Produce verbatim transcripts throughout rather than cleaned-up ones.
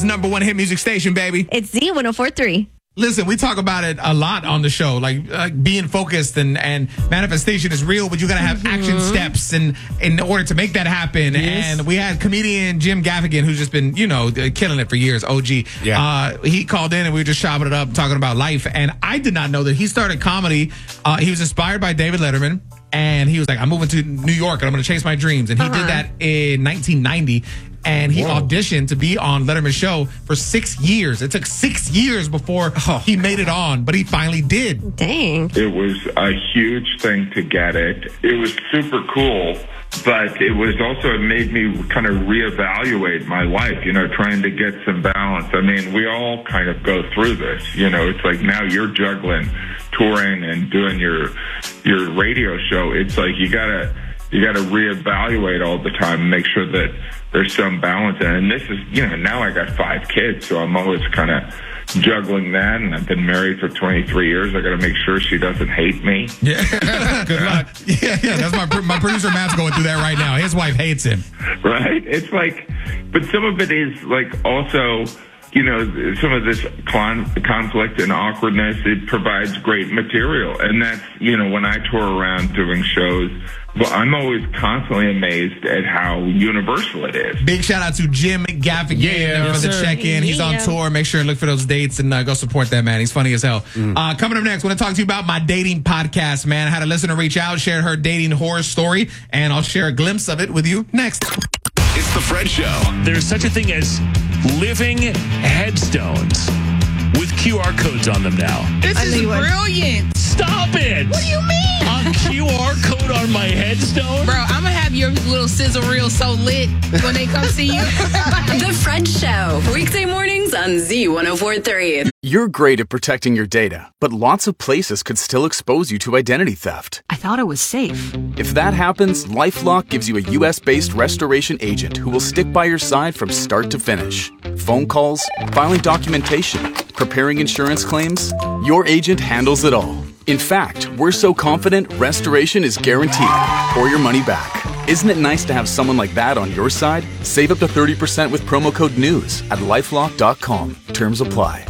Number one hit music station, baby. It's Z one oh four point three. Listen, we talk about it a lot on the show, like uh, being focused and, and manifestation is real, but you got to have mm-hmm. action steps and in order to make that happen. Yes. And we had comedian Jim Gaffigan, who's just been, you know, killing it for years, O G. Yeah. Uh, he called in and we were just chopping it up, talking about life. And I did not know that he started comedy. Uh, he was inspired by David Letterman. And he was like, I'm moving to New York and I'm going to chase my dreams. And he uh-huh. did that in nineteen ninety. And he Whoa. auditioned to be on Letterman's show for six years. It took six years before oh. he made it on, but he finally did. Dang. It was a huge thing to get it. It was super cool, but it was also, it made me kind of reevaluate my life, you know, trying to get some balance. I mean, we all kind of go through this, you know, it's like now you're juggling touring and doing your your radio show. It's like you gotta you gotta reevaluate all the time and make sure that there's some balance. And this is, you know, now I got five kids, so I'm always kind of juggling that. And I've been married for twenty-three years. I got to make sure she doesn't hate me. Yeah, good luck. Yeah, yeah. That's my my producer Matt's going through that right now. His wife hates him. Right. It's like, but some of it is like also, you know, some of this con- conflict and awkwardness, it provides great material. And that's, you know, when I tour around doing shows, well, I'm always constantly amazed at how universal it is. Big shout out to Jim Gaffigan yeah, for the sir. check-in. He's yeah. on tour. Make sure and look for those dates and uh, go support that man. He's funny as hell. Mm. Uh, coming up next, I want to talk to you about my dating podcast, man. I had a listener reach out, shared her dating horror story, and I'll share a glimpse of it with you next. It's the Fred Show. There's such a thing as living headstones with Q R codes on them now. This I is brilliant. Stop it. What do you mean? A Q R code on my headstone? Bro, I'm going to have your little sizzle reel so lit when they come see you. The Fred Show. Weekday mornings on Z one oh four point three. You're great at protecting your data, but lots of places could still expose you to identity theft. I thought it was safe. If that happens, LifeLock gives you a U S-based restoration agent who will stick by your side from start to finish. Phone calls, filing documentation, preparing insurance claims, your agent handles it all. In fact, we're so confident restoration is guaranteed or your money back. Isn't it nice to have someone like that on your side? Save up to thirty percent with promo code NEWS at lifelock dot com. Terms apply.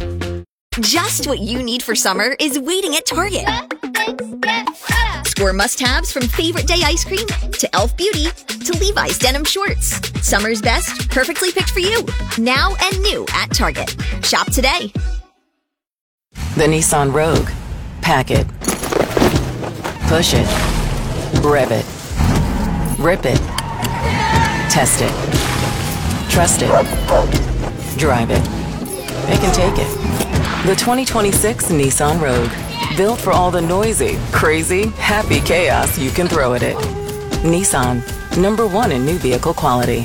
Just what you need for summer is waiting at Target. Score must-haves from Favorite Day ice cream to e l f Beauty to Levi's denim shorts. Summer's best, perfectly picked for you. Now and new at Target. Shop today. The Nissan Rogue. Pack it. Push it. Rev it. Rip it. Test it. Trust it. Drive it. It can take it. The twenty twenty-six Nissan Rogue. Built for all the noisy, crazy, happy chaos you can throw at it. Nissan. Number one in new vehicle quality.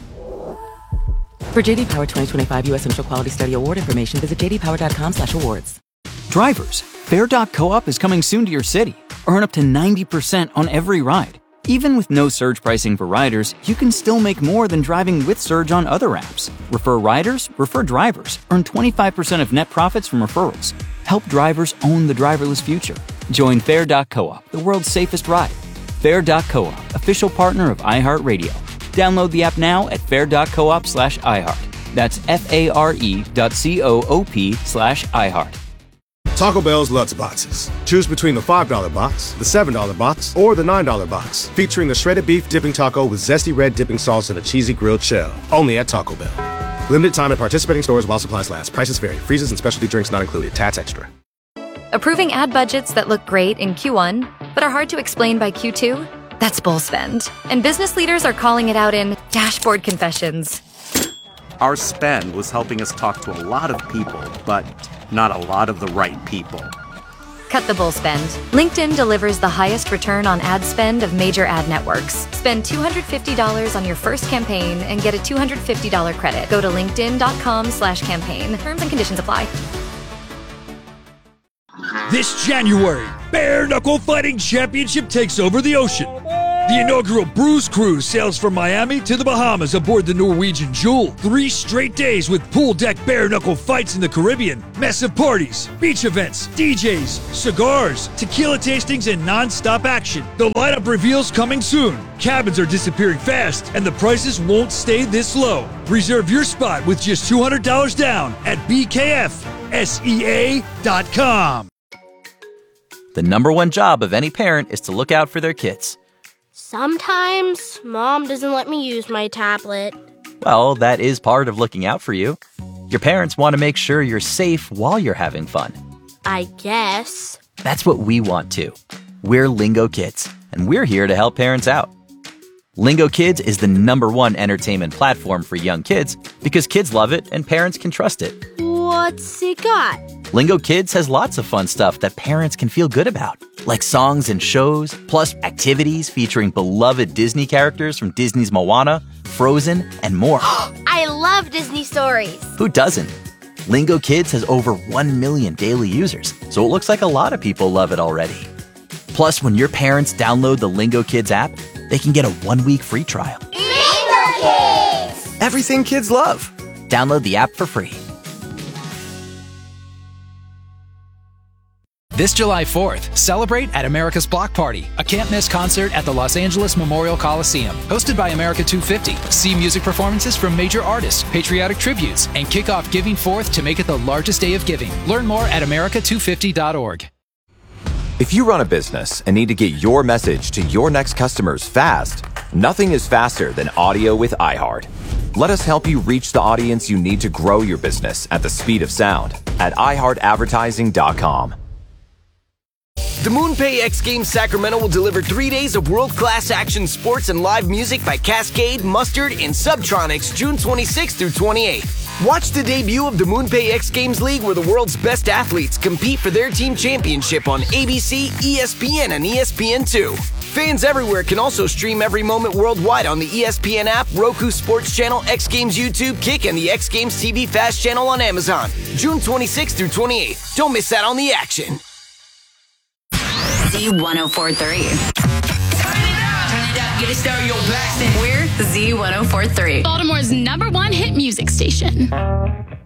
For J D Power twenty twenty-five U S Initial Quality Study Award information, visit j d power dot com slash awards. Drivers, Fair dot co-op is coming soon to your city. Earn up to ninety percent on every ride. Even with no surge pricing for riders, you can still make more than driving with Surge on other apps. Refer riders, refer drivers. Earn twenty-five percent of net profits from referrals. Help drivers own the driverless future. Join Fair dot co-op, the world's safest ride. Fair dot co-op, official partner of iHeartRadio. Download the app now at fair dot coop slash iHeart. That's F-A-R-E dot C-O-O-P slash iHeart. Taco Bell's Lutz Boxes. Choose between the five dollar box, the seven dollar box, or the nine dollar box, featuring the shredded beef dipping taco with zesty red dipping sauce and a cheesy grilled shell. Only at Taco Bell. Limited time at participating stores while supplies last. Prices vary. Freezes and specialty drinks not included. Tats extra. Approving ad budgets that look great in Q one, but are hard to explain by Q two? That's bull spend. And business leaders are calling it out in dashboard confessions. Our spend was helping us talk to a lot of people, but not a lot of the right people. Cut the bull spend. LinkedIn delivers the highest return on ad spend of major ad networks. Spend two hundred fifty dollars on your first campaign and get a two hundred fifty dollars credit. Go to linkedin.com slash campaign. Terms and conditions apply. This January, Bare Knuckle Fighting Championship takes over the ocean. The inaugural Bruise Cruise sails from Miami to the Bahamas aboard the Norwegian Jewel. Three straight days with pool deck bare-knuckle fights in the Caribbean, massive parties, beach events, D Js, cigars, tequila tastings, and non-stop action. The lineup reveals coming soon. Cabins are disappearing fast, and the prices won't stay this low. Reserve your spot with just two hundred dollars down at B K F S E A dot com. The number one job of any parent is to look out for their kids. Sometimes Mom doesn't let me use my tablet. Well, that is part of looking out for you. Your parents want to make sure you're safe while you're having fun. I guess. That's what we want too. We're Lingo Kids, and we're here to help parents out. Lingo Kids is the number one entertainment platform for young kids because kids love it and parents can trust it. What's it got? Lingo Kids has lots of fun stuff that parents can feel good about, like songs and shows, plus activities featuring beloved Disney characters from Disney's Moana, Frozen, and more. I love Disney stories. Who doesn't? Lingo Kids has over one million daily users, so it looks like a lot of people love it already. Plus, when your parents download the Lingo Kids app, they can get a one-week free trial. Lingo Kids! Everything kids love. Download the app for free. This July fourth, celebrate at America's Block Party, a can't-miss concert at the Los Angeles Memorial Coliseum. Hosted by America two fifty, see music performances from major artists, patriotic tributes, and kick off Giving Fourth to make it the largest day of giving. Learn more at America two fifty dot org. If you run a business and need to get your message to your next customers fast, nothing is faster than audio with iHeart. Let us help you reach the audience you need to grow your business at the speed of sound at i heart advertising dot com. The MoonPay X Games Sacramento will deliver three days of world-class action sports and live music by Cascade, Mustard, and Subtronics June twenty-sixth through twenty-eighth. Watch the debut of the MoonPay X Games League where the world's best athletes compete for their team championship on A B C, E S P N, and E S P N two. Fans everywhere can also stream every moment worldwide on the E S P N app, Roku Sports Channel, X Games YouTube, Kick, and the X Games T V Fast Channel on Amazon. June twenty-sixth through twenty-eighth. Don't miss out on the action. Z ten forty-three. Turn it up. Turn it up. Get a stereo blasting. We're Z ten forty-three. Baltimore's number one hit music station.